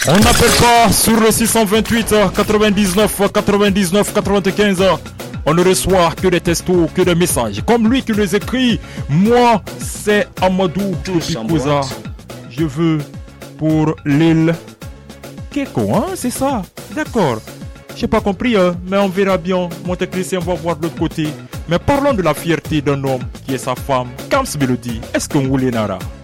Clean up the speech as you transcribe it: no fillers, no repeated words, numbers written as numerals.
On n'appelle pas sur le 628 99 99 95. On ne reçoit que des textos, que des messages. Comme lui qui les écrit. Moi, c'est Amadou Topikouza. Je veux pour l'île Keko, hein, c'est ça. D'accord. J'ai pas compris, hein, mais on verra bien. Mon technicien va voir de l'autre côté. Mais parlons de la fierté d'un homme qui est sa femme. Kams Melody, est-ce qu'on voulait Nara?